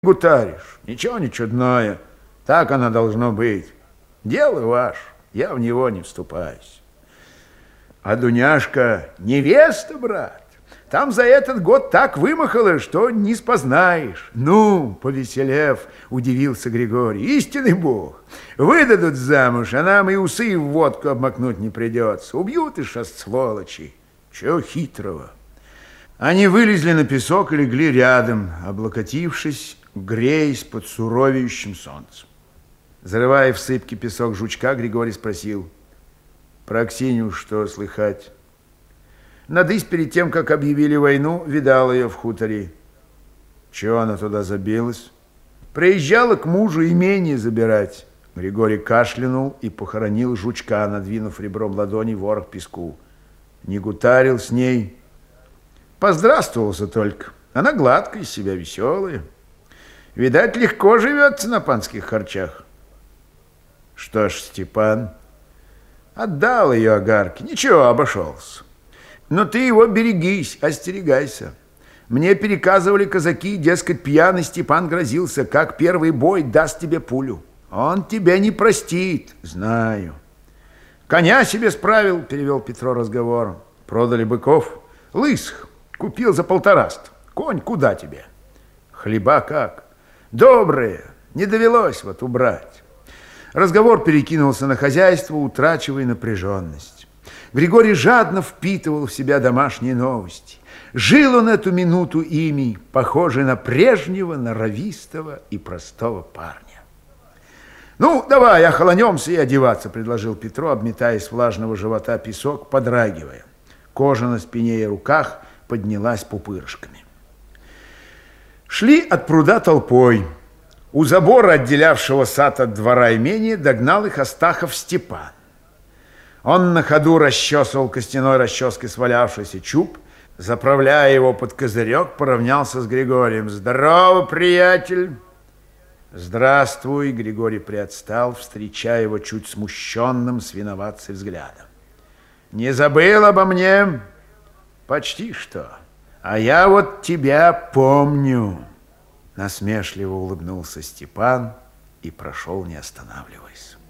гутаришь? Ничего не чудное. Так оно должно быть. Дело ваше, я в него не вступаюсь. А Дуняшка невеста, брат. Там за этот год так вымахала, что не спознаешь. Ну, повеселев, удивился Григорий. Истинный бог. Выдадут замуж, а нам и усы в водку обмакнуть не придется. Убьют и шест сволочи. Чего хитрого? Они вылезли на песок и легли рядом, облокотившись, греясь под суровеющим солнцем. Зарывая в сыпки песок жучка, Григорий спросил: про Аксинью что слыхать? Надысь перед тем, как объявили войну, видал ее в хуторе. Чего она туда забилась? Приезжала к мужу имение забирать. Григорий кашлянул и похоронил жучка, надвинув ребром ладони ворох песку. Не гутарил с ней. Поздравствовался только. Она гладкая из себя, веселая. Видать, легко живется на панских харчах. Что ж, Степан отдал ее Агарке. Ничего, обошелся. Но ты его берегись, остерегайся. Мне переказывали казаки, дескать, пьяный Степан грозился, как первый бой даст тебе пулю. Он тебя не простит, знаю. Коня себе справил, перевел Петро разговор. Продали быков, лысых, купил за 150. Конь куда тебе? Хлеба как? Добрые, не довелось вот убрать. Разговор перекинулся на хозяйство, утрачивая напряженность. Григорий жадно впитывал в себя домашние новости. Жил он эту минуту ими, похожий на прежнего, норовистого и простого парня. «Ну, давай, охолонемся и одеваться», — предложил Петро, обметая с влажного живота песок, подрагивая. Кожа на спине и руках поднялась пупырышками. Шли от пруда толпой. У забора, отделявшего сад от двора имения, догнал их Астахов Степан. Он на ходу расчесывал костяной расческой свалявшийся чуб, заправляя его под козырек, поравнялся с Григорием. «Здорово, приятель!» «Здравствуй!» — Григорий приотстал, встречая его чуть смущенным, с виноватцей взглядом. «Не забыл обо мне?» «Почти что. А я вот тебя помню!» Насмешливо улыбнулся Степан и прошел, не останавливаясь.